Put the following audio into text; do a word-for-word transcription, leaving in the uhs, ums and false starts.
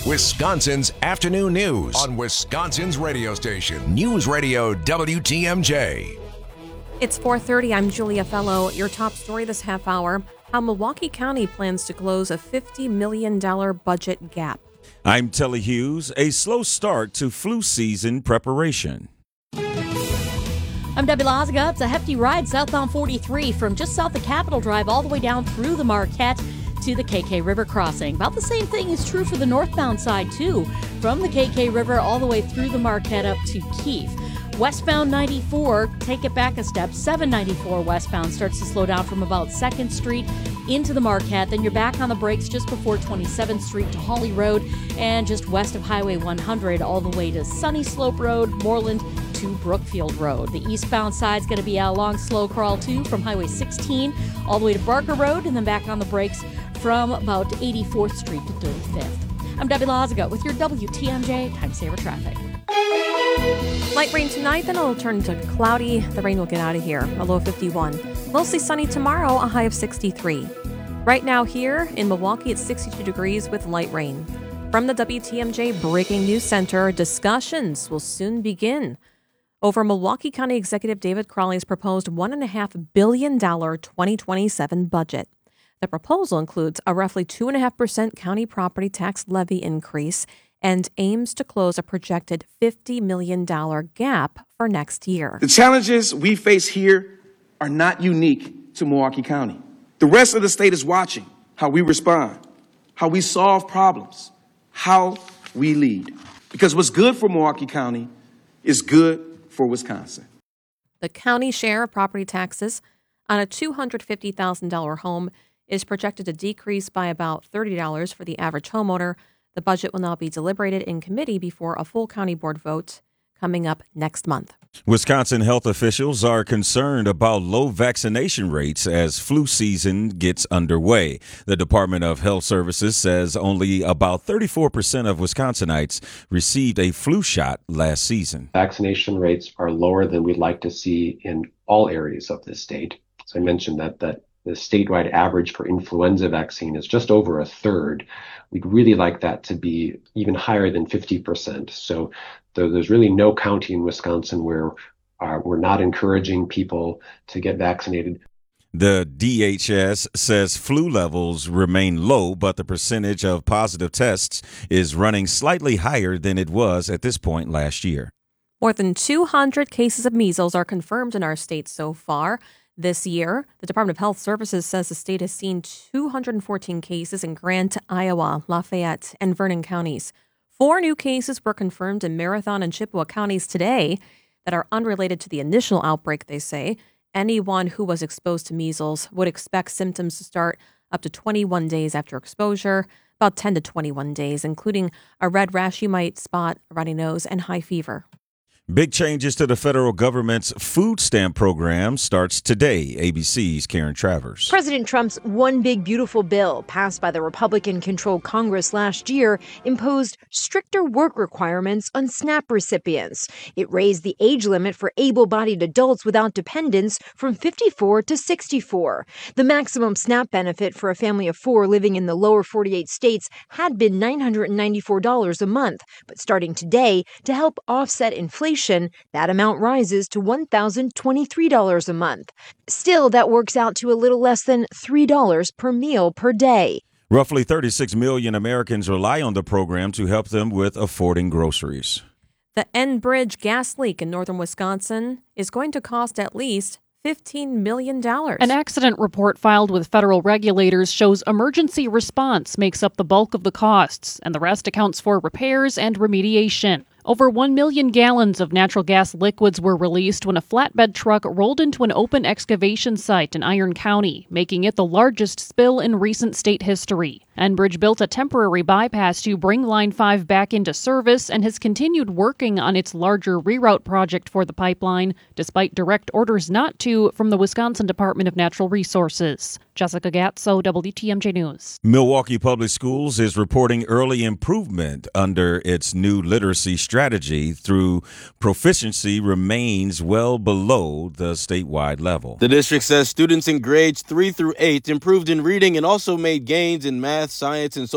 Wisconsin's afternoon news on Wisconsin's radio station, News Radio W T M J. It's four thirty. I'm Julia Fellow. Your top story this half hour, how Milwaukee County plans to close a fifty million dollars budget gap. I'm Telly Hughes. A slow start to flu season preparation. I'm Debbie Lazaga. It's a hefty ride southbound forty-three from just south of Capitol Drive all the way down through the Marquette to the K K River crossing. About the same thing is true for the northbound side, too, from the K K River all the way through the Marquette up to Keefe. Westbound ninety-four, take it back a step, seven ninety-four westbound starts to slow down from about second Street into the Marquette. Then you're back on the brakes just before twenty-seventh Street to Hawley Road and just west of Highway one hundred all the way to Sunny Slope Road, Moreland to Brookfield Road. The eastbound side's going to be a long slow crawl, too, from Highway sixteen all the way to Barker Road and then back on the brakes from about eighty-fourth Street to thirty-fifth. I'm Debbie Lazaga with your W T M J Time Saver Traffic. Light rain tonight, then it'll turn to cloudy. The rain will get out of here. A low of fifty-one. Mostly sunny tomorrow, a high of sixty-three. Right now here in Milwaukee, it's sixty-two degrees with light rain. From the W T M J Breaking News Center, discussions will soon begin over Milwaukee County Executive David Crowley's proposed one point five billion dollars twenty twenty-seven budget. The proposal includes a roughly two point five percent county property tax levy increase and aims to close a projected fifty million dollars gap for next year. The challenges we face here are not unique to Milwaukee County. The rest of the state is watching how we respond, how we solve problems, how we lead. Because what's good for Milwaukee County is good for Wisconsin. The county share of property taxes on a two hundred fifty thousand dollars home is projected to decrease by about thirty dollars for the average homeowner. The budget will now be deliberated in committee before a full county board vote coming up next month. Wisconsin health officials are concerned about low vaccination rates as flu season gets underway. The Department of Health Services says only about thirty-four percent of Wisconsinites received a flu shot last season. Vaccination rates are lower than we'd like to see in all areas of the state. So I mentioned that that the statewide average for influenza vaccine is just over a third. We'd really like that to be even higher than fifty percent. So there's really no county in Wisconsin where uh, we're not encouraging people to get vaccinated. The D H S says flu levels remain low, but the percentage of positive tests is running slightly higher than it was at this point last year. More than two hundred cases of measles are confirmed in our state so far this year. The Department of Health Services says the state has seen two hundred fourteen cases in Grant, Iowa, Lafayette, and Vernon counties. Four new cases were confirmed in Marathon and Chippewa counties today that are unrelated to the initial outbreak, they say. Anyone who was exposed to measles would expect symptoms to start up to twenty-one days after exposure, about ten to twenty-one days, including a red rash you might spot, a runny nose, and high fever. Big changes to the federal government's food stamp program starts today. A B C's Karen Travers. President Trump's One Big Beautiful Bill, passed by the Republican-controlled Congress last year, imposed stricter work requirements on SNAP recipients. It raised the age limit for able-bodied adults without dependents from fifty-four to sixty-four. The maximum SNAP benefit for a family of four living in the lower forty-eight states had been nine hundred ninety-four dollars a month, but starting today, to help offset inflation, that amount rises to one thousand twenty-three dollars a month. Still, that works out to a little less than three dollars per meal per day. Roughly thirty-six million Americans rely on the program to help them with affording groceries. The Enbridge gas leak in northern Wisconsin is going to cost at least fifteen million dollars. An accident report filed with federal regulators shows emergency response makes up the bulk of the costs, and the rest accounts for repairs and remediation. Over one million gallons of natural gas liquids were released when a flatbed truck rolled into an open excavation site in Iron County, making it the largest spill in recent state history. Enbridge built a temporary bypass to bring Line five back into service and has continued working on its larger reroute project for the pipeline, despite direct orders not to from the Wisconsin Department of Natural Resources. Jessica Gatso, W T M J News. Milwaukee Public Schools is reporting early improvement under its new literacy strategy through proficiency remains well below the statewide level. The district says students in grades three through eight improved in reading and also made gains in math, science, and social